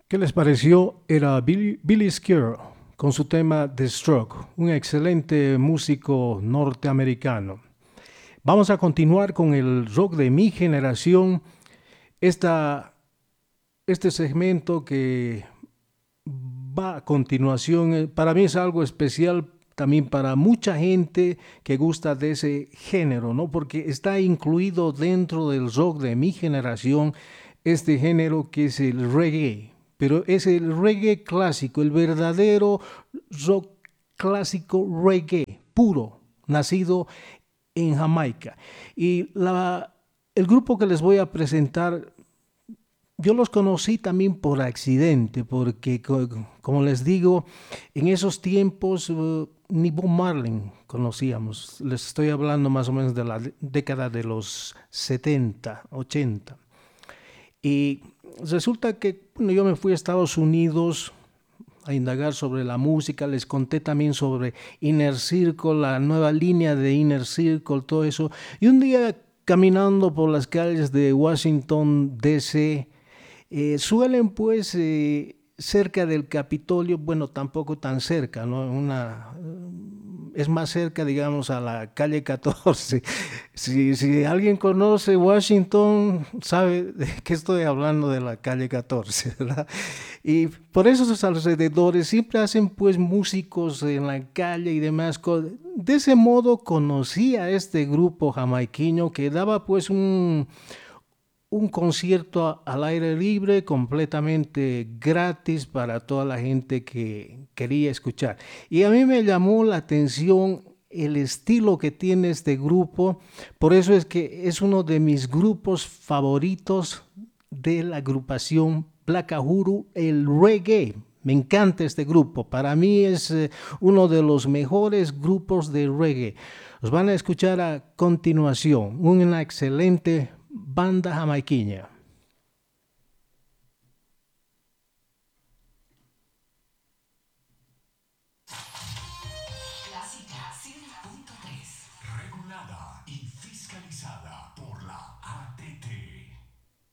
¿Qué les pareció? Era Billy Squier con su tema The Stroke, un excelente músico norteamericano. Vamos a continuar con el rock de mi generación. Esta, este segmento que va a continuación, para mí es algo especial también para mucha gente que gusta de ese género, ¿no? Porque está incluido dentro del rock de mi generación este género que es el reggae, pero es el reggae clásico, el verdadero rock clásico reggae, puro, nacido en Jamaica. Y el grupo que les voy a presentar yo los conocí también por accidente, porque como les digo, en esos tiempos ni Bob Marley conocíamos. Les estoy hablando más o menos de la década de los 70, 80. Y resulta que bueno, yo me fui a Estados Unidos a indagar sobre la música, les conté también sobre Inner Circle, la nueva línea de Inner Circle, todo eso. Y un día caminando por las calles de Washington, D.C., suelen pues cerca del Capitolio, bueno, tampoco tan cerca, ¿no? Es más cerca, digamos, a la calle 14. Si alguien conoce Washington, sabe de qué estoy hablando de la calle 14, ¿verdad? Y por esos alrededores siempre hacen pues músicos en la calle y demás. De ese modo conocí a este grupo jamaiquino que daba pues un concierto al aire libre completamente gratis para toda la gente que quería escuchar. Y a mí me llamó la atención el estilo que tiene este grupo, por eso es que es uno de mis grupos favoritos de la agrupación Black Uhuru, el reggae. Me encanta este grupo, para mí es uno de los mejores grupos de reggae. Los van a escuchar a continuación, una excelente banda jamaiquina.